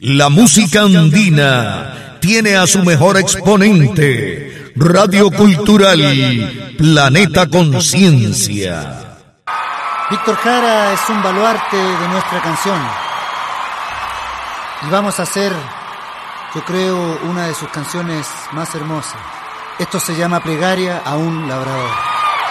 La música andina tiene a su mejor exponente, Radio Cultural Planeta Conciencia. Víctor Jara es un baluarte de nuestra canción. Y vamos a hacer, yo creo, una de sus canciones más hermosas. Esto se llama Plegaria a un labrador.